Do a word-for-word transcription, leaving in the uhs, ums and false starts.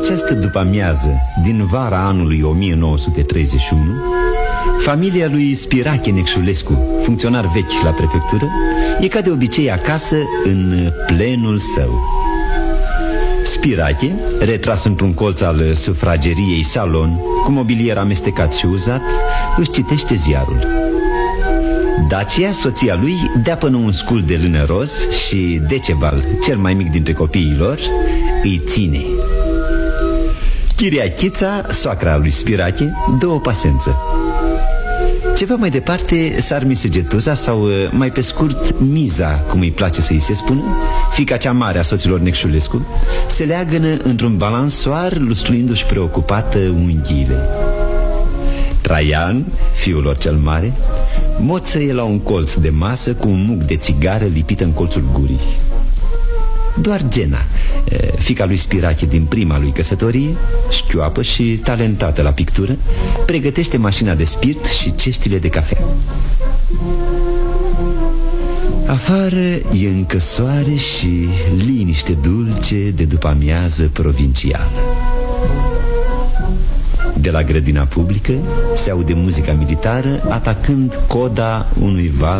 această după-amiază din vara anului o mie nouă sute treizeci și unu, familia lui Spirache Necșulescu, funcționar vechi la prefectură, e ca de obicei acasă în plenul său. Spirache, retras într-un colț al sufrageriei salon, cu mobilier amestecat și uzat, își citește ziarul. Dacia, soția lui, dea până un scul de lână roz și Decebal, cel mai mic dintre copiii lor, îi ține. Chiriachița, soacra lui Spirache, dă o pasență. Ceva mai departe, Sarmisegetuza sau, mai pe scurt, Miza, cum îi place să-i se spună, fiica cea mare a soților Necșulescu, se leagănă într-un balansoar, lustruindu-și preocupată unghiile. Traian, fiul lor cel mare, moțăie la un colț de masă cu un muc de țigară lipită în colțul gurii. Doar Gena, fiica lui Spirache din prima lui căsătorie, șchioapă și talentată la pictură, pregătește mașina de spirit și ceștile de cafea. Afară e încă soare și liniște dulce de după-amiază provincială. De la grădina publică se aude muzica militară atacând coda unui val